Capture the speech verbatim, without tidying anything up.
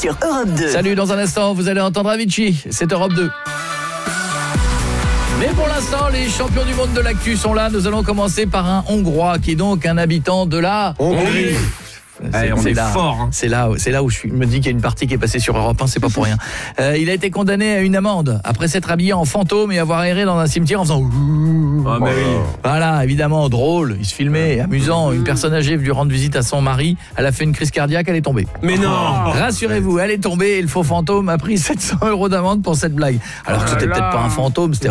sur Europe deux. Salut, dans un instant, vous allez entendre Avicii, c'est Europe deux. Mais pour l'instant, les champions du monde de l'actu sont là. Nous allons commencer par un Hongrois qui est donc un habitant de la Hongrie. C'est, Allez, on c'est est là, fort. Hein. C'est là, c'est là où je suis, me dis qu'il y a une partie qui est passée sur Europe un, c'est pas pour rien. Euh, il a été condamné à une amende après s'être habillé en fantôme et avoir erré dans un cimetière en faisant. Ah, mais oui. Voilà, évidemment, drôle, il se filmait, amusant. Une personne âgée venue rendre visite à son mari, elle a fait une crise cardiaque, elle est tombée. Mais non. Rassurez-vous, elle est tombée et le faux fantôme a pris sept cents euros d'amende pour cette blague. Alors que c'était peut-être pas un fantôme, c'était